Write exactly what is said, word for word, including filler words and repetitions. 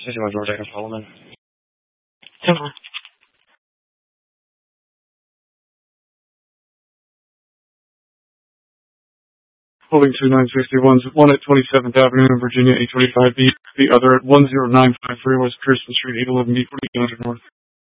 sixty-one George Acres, Solomon. Timber. Holding two nine sixty-one, one at twenty-seventh Avenue in Virginia, eight twenty-five B, the other at one zero nine five three West Pearson Street, eight eleven B, forty-eight hundred North.